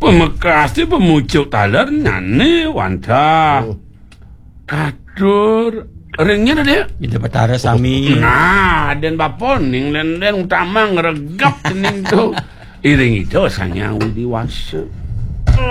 Pemekas ti pemucuk taler nyane wanta. Kadur ringnya dia. Ida Batara sami. Nah, dan baponing dan utama ngeregap tening tu. Iring itu sanyang widiwasa.